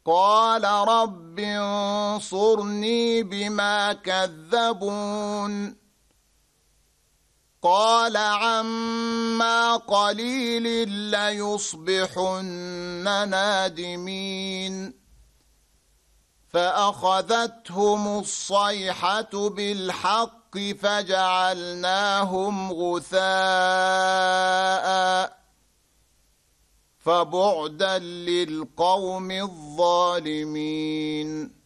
قال رب انصرني بما كذبون قال عما قليل ليصبحن نادمين فأخذتهم الصيحة بالحق فجعلناهم غثاء فبعدا للقوم الظالمين